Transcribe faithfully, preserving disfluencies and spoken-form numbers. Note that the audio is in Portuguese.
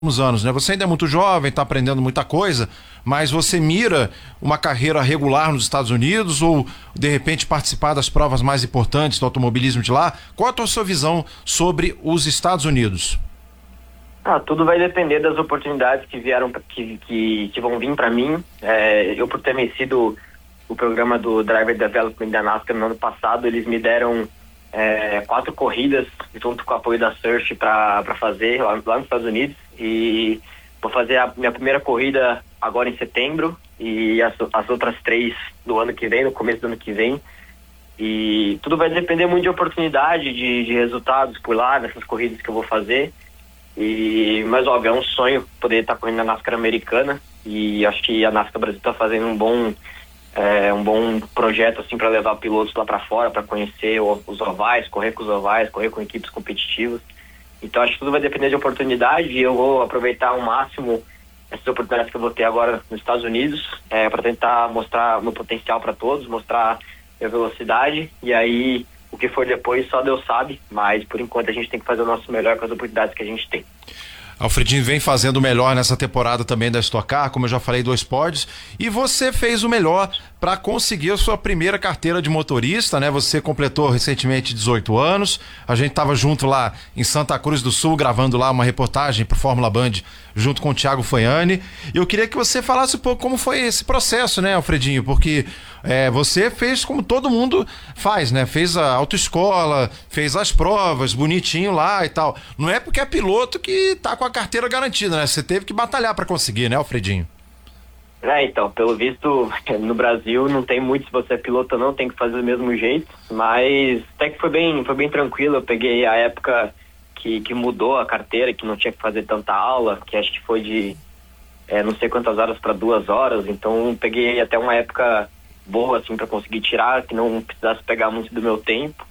Uns anos, né? Você ainda é muito jovem, está aprendendo muita coisa, mas você mira uma carreira regular nos Estados Unidos ou, de repente, participar das provas mais importantes do automobilismo de lá? Qual a tua sua visão sobre os Estados Unidos? Ah, tudo vai depender das oportunidades que vieram, que, que, que vão vir para mim. É, eu, por ter vencido o programa do Driver Development da NASCAR no ano passado, eles me deram é, quatro corridas junto com o apoio da Surf para fazer lá, lá nos Estados Unidos. E vou fazer a minha primeira corrida agora em setembro e as, as outras três do ano que vem, no começo do ano que vem. E tudo vai depender muito de oportunidade, de, de resultados por lá, nessas corridas que eu vou fazer. E, mas, óbvio, é um sonho poder estar correndo na NASCAR americana e acho que a NASCAR Brasil está fazendo um bom, é, um bom projeto assim, para levar pilotos lá para fora, para conhecer o, os ovais, correr com os ovais, correr com equipes competitivas. Então acho que tudo vai depender de oportunidade e eu vou aproveitar ao máximo essas oportunidades que eu vou ter agora nos Estados Unidos, é, para tentar mostrar meu potencial para todos, mostrar minha velocidade, e aí o que for depois só Deus sabe, mas por enquanto a gente tem que fazer o nosso melhor com as oportunidades que a gente tem. Alfredinho vem fazendo o melhor nessa temporada também da Stock Car, como eu já falei, dois pódios, e você fez o melhor para conseguir a sua primeira carteira de motorista, né? Você completou recentemente dezoito anos, a gente estava junto lá em Santa Cruz do Sul, gravando lá uma reportagem para Fórmula Band, junto com o Thiago Foiani, e eu queria que você falasse um pouco como foi esse processo, né, Alfredinho? Porque é, você fez como todo mundo faz, né? Fez a autoescola, fez as provas, bonitinho lá e tal. Não é porque é piloto que tá com a carteira garantida, né? Você teve que batalhar para conseguir, né, Alfredinho? É, então, pelo visto, no Brasil não tem muito, se você é piloto ou não, tem que fazer do mesmo jeito, mas até que foi bem, foi bem tranquilo. Eu peguei a época que, que mudou a carteira, que não tinha que fazer tanta aula, que acho que foi de é, não sei quantas horas para duas horas, então peguei até uma época boa, assim, para conseguir tirar, que não precisasse pegar muito do meu tempo.